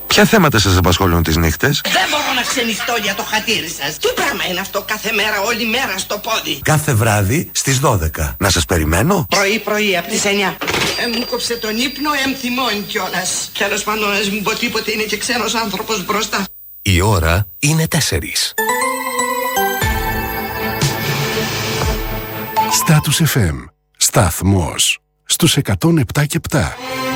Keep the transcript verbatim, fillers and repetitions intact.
Ποια θέματα σας απασχολούν τις νύχτες? Δεν μπορώ να ξενυχτώ για το χατήρι σας. Τι πράγμα είναι αυτό κάθε μέρα, όλη μέρα στο πόδι? Κάθε βράδυ στις δώδεκα. Να σας περιμένω? Πρωί πρωί από τις εννιά. Ε, μου κόψε τον ύπνο, ε, θυμώνει κιόλας. Τέλος πάντων, ας μην πω τίποτε, είναι και ξένος άνθρωπος μπροστά. Η ώρα είναι τέσσερις. Status εφ εμ. Σταθμός στους εκατόν επτά και επτά.